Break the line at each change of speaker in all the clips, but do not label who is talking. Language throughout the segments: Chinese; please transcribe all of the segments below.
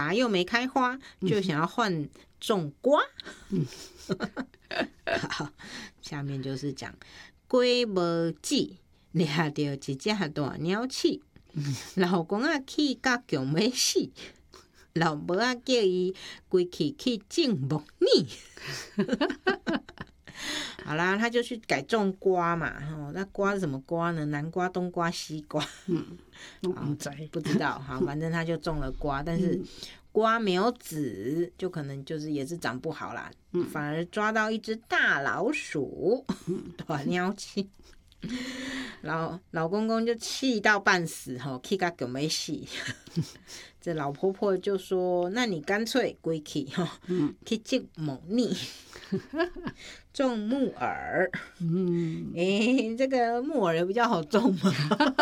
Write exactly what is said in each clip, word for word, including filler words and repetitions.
茶又没开花，就想要换种瓜。好，下面就是讲瓜无籽，掠到一只大鸟鼠，老公啊去甲强要死，老母啊叫伊规气去种木耳。好啦，他就去改种瓜嘛，哦，那瓜是什么瓜呢？南瓜、冬瓜、西瓜，
嗯，不知
不知道。好，反正他就种了瓜，但是瓜没有籽，就可能就是也是长不好啦，嗯、反而抓到一只大老鼠，大鸟鼠。老老公公就气到半死，吼，气到狗没死。这老婆婆就说：“那你干脆归去，吼，去种木耳，种木耳。嗯，哎、欸，这个木耳比较好种嘛，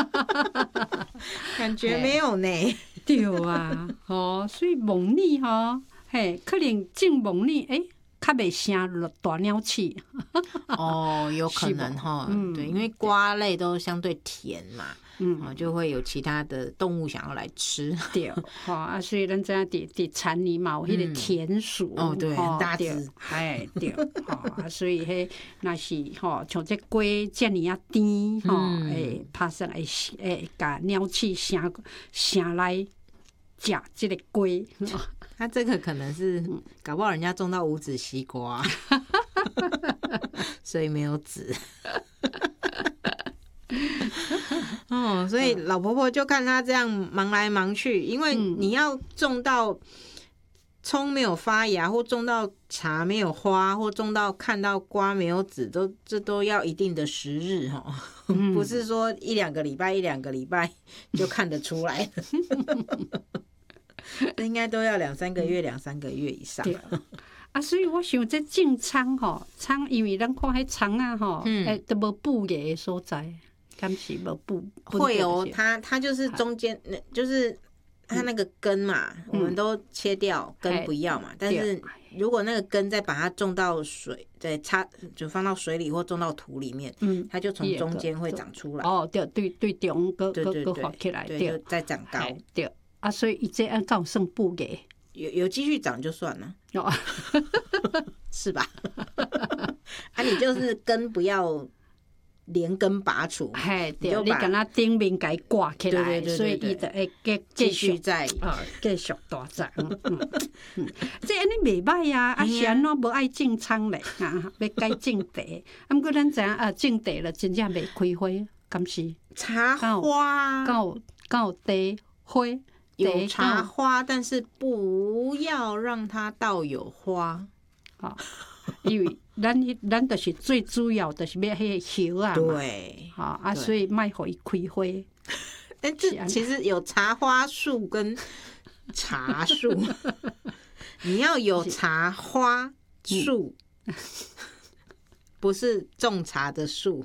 感觉没有呢。
对啊，哦，所以木耳吼，嘿，可能种木耳，哎、欸。”较袂生大鸟鼠
哦，有可能哈，嗯、对，因为瓜类都相对甜嘛，嗯、哦，就会有其他的动物想要来吃。
对，吼啊，所以咱知影伫伫田里嘛有迄个田鼠，
嗯、哦，对，很大只，
哎，对，吼啊，所以迄若是吼像这瓜遮尔啊甜，吼，诶，拍算会诶，甲鸟鼠生生来食这个瓜。
他这个可能是搞不好人家种到无籽西瓜，所以没有籽。哦，所以老婆婆就看他这样忙来忙去，因为你要种到葱没有发芽，或种到茶没有花，或种到看到瓜没有籽，都这都要一定的时日哈，不是说一两个礼拜一两个礼拜就看得出来的。应该都要两三个月，两三个月以上。
对啊，所以我想这种葱吼，葱因为咱看迄葱啊吼，诶都无布叶的所在，敢是无布？
会哦，它它就是中间，就是它那个根嘛，嗯、我们都切掉，根不要嘛。但是如果那个根再把它种到水，再插就放到水里或种到土里面，嗯，它就从中间会长出来。
哦，对对对，中个个个发起来，
对，就再长高，
对。啊，所以伊这按照算布嘅，
有有继续长就算了，哦、是吧？啊，你就是根不要连根拔除，
嘿，对，你敢若顶面给挂起来，
对对对对对，
所以伊就会继
继续在
啊继续大长。嗯嗯，这安尼袂歹啊，啊是安怎无爱种葱咧？啊，要改种茶，啊，毋过咱知影啊，种茶了真正袂开花，敢是？
茶花，
有敢有茶花？
有茶花，但是不要让它倒有花，
哦，因为咱咱就是最主要就是要迄个叶啊嘛，
对，
啊啊，所以莫互伊开花。
但这其实有茶花树跟茶树，你要有茶花树，不是种茶的树。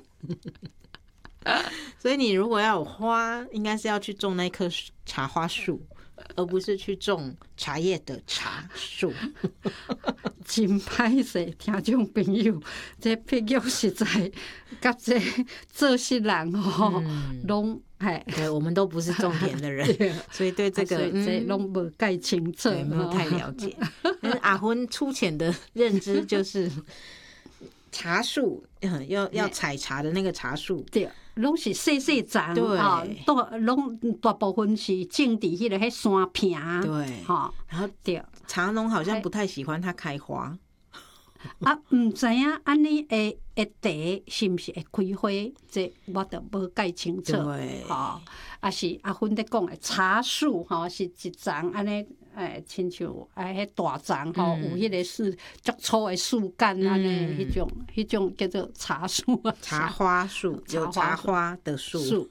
所以你如果要有花，应该是要去种那棵茶花树，而不是去种茶叶的茶树。
真歹势，听众朋友，这配角实在甲这做事人吼，拢哎，
对，我们都不是种田的人，所以对这个
这拢无介清楚，
没有太了解。但是阿昏粗浅的认知就是。茶树，嗯，要要采茶的那个茶树，
对，拢是细细长，对，大拢大部分是种伫迄个迄山坪，
对，
哈，
然后
对，
茶农好像不太喜欢它开花，
啊，毋知影安尼会会茶是毋是会开花？这我都无介清楚，
对，
吼，啊是阿芬在讲的茶树，吼是一丛安尼。哎，亲像哎，迄大丛吼，有迄个树足粗的树干安尼，迄种迄种叫做茶树啊，
茶花树，有茶花的树。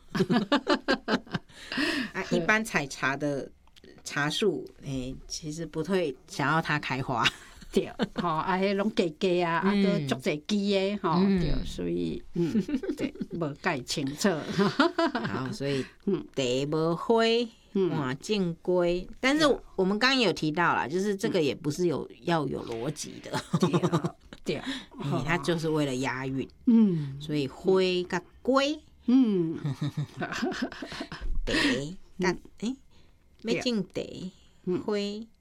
啊，一般采茶的茶树，哎，其实不会想要它开花。
对，吼啊，迄拢低低啊，啊，个足侪枝的吼，对，所以嗯，对，无介清楚。
好，所以茶无花。哇，正规，但是我们刚刚也有提到啦，就是这个也不是有要有逻辑的，
对，
它就是为了押韵，嗯，所以灰跟龟，嗯，茶跟哎，要种茶，灰